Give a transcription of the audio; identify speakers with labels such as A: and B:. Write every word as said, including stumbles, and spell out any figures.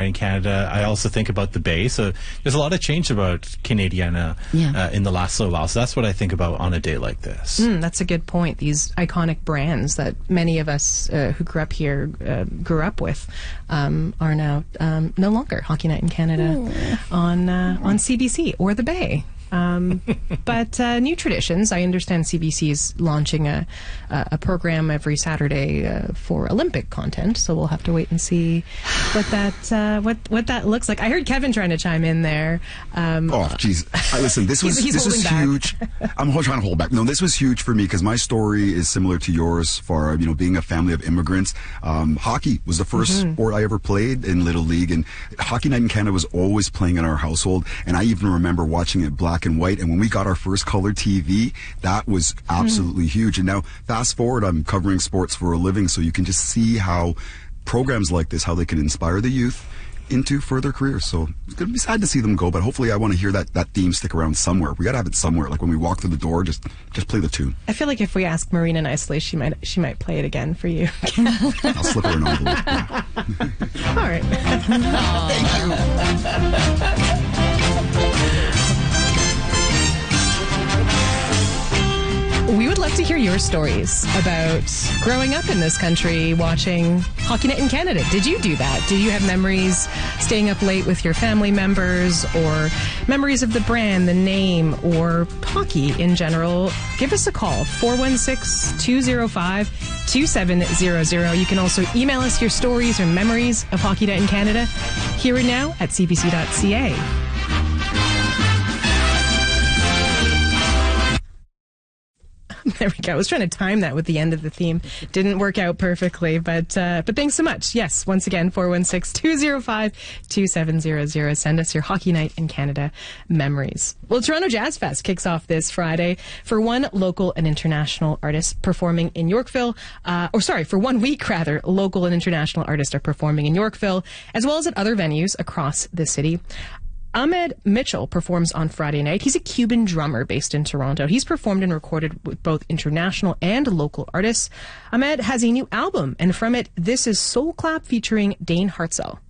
A: in Canada. I also think about the Bay. So there's a lot of change about Canadiana
B: Yeah.
A: uh, in the last little while. So that's what I think about on a day like this.
C: Mm, that's a good point. These iconic brands that many of us uh, who grew up here uh, grew up with um, are now um, no longer Hockey Night in Canada on uh, on C B C or the Bay. Um, but uh, new traditions. I understand C B C is launching a a, a program every Saturday uh, for Olympic content. So we'll have to wait and see what that uh, what what that looks like. I heard Kevin trying to chime in there. Um,
D: Oh, jeez. I- Listen, this was
C: He's- he's
D: this was
C: holding back.
D: huge. I'm ho- trying to hold back. No, this was huge for me because my story is similar to yours. For you know, being a family of immigrants, um, hockey was the first
C: Mm-hmm.
D: sport I ever played in Little League, and Hockey Night in Canada was always playing in our household. And I even remember watching it black and white. And when we got our first color T V, that was absolutely
C: Mm-hmm.
D: huge. And now, fast forward, I'm covering sports for a living, so you can just see how programs like this, how they can inspire the youth into further careers. So it's going to be sad to see them go, but hopefully I want to hear that, that theme stick around somewhere. We got to have it somewhere. Like when we walk through the door, just just play the tune.
C: I feel like if we ask Marina nicely, she might she might play it again for you.
D: I'll slip her an envelope. Yeah.
C: All right. We would love to hear your stories about growing up in this country watching Hockey Night in Canada. Did you do that? Did you have memories staying up late with your family members, or memories of the brand, the name, or hockey in general? Give us a call, four one six, two zero five, two seven zero zero. You can also email us your stories or memories of Hockey Night in Canada here and now at c b c dot c a. There we go. I was trying to time that with the end of the theme. Didn't work out perfectly, but uh, but thanks so much. Yes, once again, four one six, two zero five, two seven zero zero. Send us your Hockey Night in Canada memories. Well, Toronto Jazz Fest kicks off this Friday for one local and international artist performing in Yorkville. Uh, or sorry, for one week, rather. Local and international artists are performing in Yorkville, as well as at other venues across the city. Ahmed Mitchell performs on Friday night. He's a Cuban drummer based in Toronto. He's performed and recorded with both international and local artists. Ahmed has a new album, and from it, this is Soul Clap featuring Dane Hartzell.